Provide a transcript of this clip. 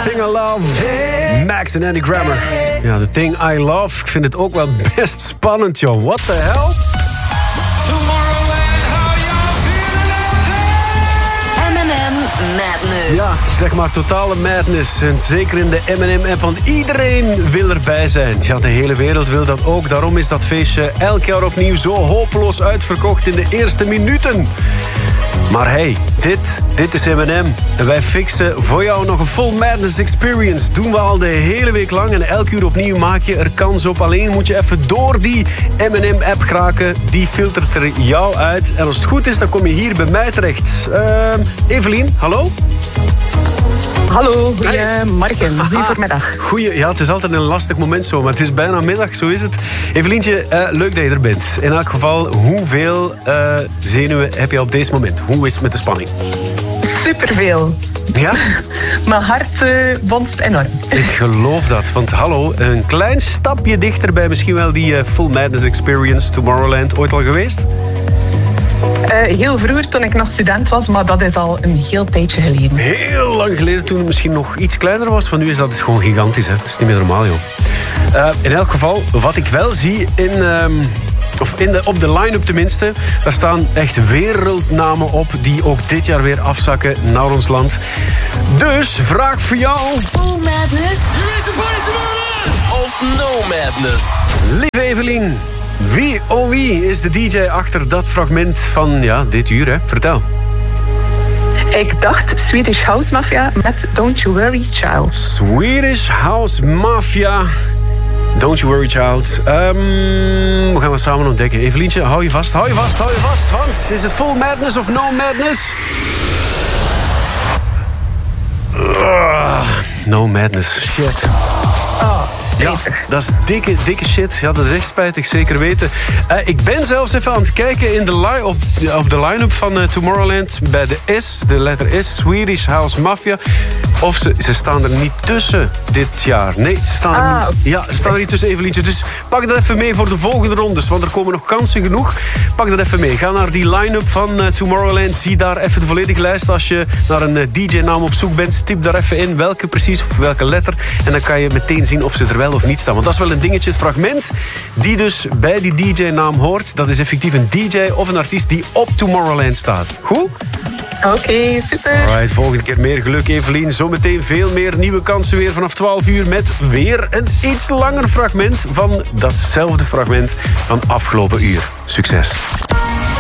Thing I Love. Max en Andy Grammer. Ja, The Thing I Love. Ik vind het ook wel best spannend, joh. What the hell? Madness. Ja, zeg maar totale madness. En zeker in de M&M-app, want iedereen wil erbij zijn. Ja, de hele wereld wil dat ook. Daarom is dat feestje elk jaar opnieuw zo hopeloos uitverkocht in de eerste minuten. Maar hey, dit is M&M. En wij fixen voor jou nog een full madness experience. Doen we al de hele week lang. En elk uur opnieuw maak je er kans op. Alleen moet je even door die M&M-app geraken. Die filtert er jou uit. En als het goed is, dan kom je hier bij mij terecht. Evelien, hallo? Hallo, goedemorgen. Goedemiddag. Goeie, ja, het is altijd een lastig moment zo, maar het is bijna middag, zo is het. Evelientje, leuk dat je er bent. In elk geval, hoeveel zenuwen heb je op deze moment? Hoe is het met de spanning? Superveel. Ja? Mijn hart bonst enorm. Ik geloof dat, want hallo, een klein stapje dichter bij misschien wel die Full Madness Experience Tomorrowland. Ooit al geweest? Heel vroeger, toen ik nog student was, maar dat is al een heel tijdje geleden. Heel lang geleden, toen het misschien nog iets kleiner was. Van nu is dat gewoon gigantisch, hè. Dat is niet meer normaal, joh. In elk geval, wat ik wel zie op de line-up tenminste, daar staan echt wereldnamen op die ook dit jaar weer afzakken naar ons land. Dus, vraag voor jou. Full Madness. Of No Madness. Lieve Evelien, wie is de DJ achter dat fragment van dit uur, hè? Vertel. Ik dacht Swedish House Mafia met Don't You Worry Child. Swedish House Mafia. Don't You Worry Child. We gaan het samen ontdekken. Evelientje, hou je vast. Want is het Full Madness of No Madness? No Madness. Shit. Ja, dat is dikke shit. Ja, dat is echt spijtig, zeker weten. Ik ben zelfs even aan het kijken in op de line-up van Tomorrowland. Bij de S, de letter S, Swedish House Mafia. Of ze staan er niet tussen dit jaar. Nee, ze staan er niet tussen, Evelientje. Dus pak dat even mee voor de volgende rondes. Want er komen nog kansen genoeg. Pak dat even mee. Ga naar die line-up van Tomorrowland. Zie daar even de volledige lijst. Als je naar een DJ-naam op zoek bent, typ daar even in welke precies of welke letter. En dan kan je meteen zien of ze er wel of niet staan. Want dat is wel een dingetje. Het fragment die dus bij die DJ-naam hoort, dat is effectief een DJ of een artiest die op Tomorrowland staat. Goed? Oké, super. Alright, volgende keer meer geluk, Evelien. Zometeen veel meer nieuwe kansen weer vanaf 12 uur... met weer een iets langer fragment van datzelfde fragment van afgelopen uur. Succes.